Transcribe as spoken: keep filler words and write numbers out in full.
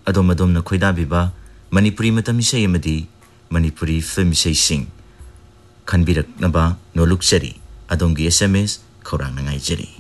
อดมอดมนคุยดาบิบามันนิปุรีมตามิเชยมดีมันนิปุรีฟิมิเชยสิงคันบิรักนบาโนลุกเจรีอดมกี เอส เอ็ม เอส ขอรังนังไงเจรี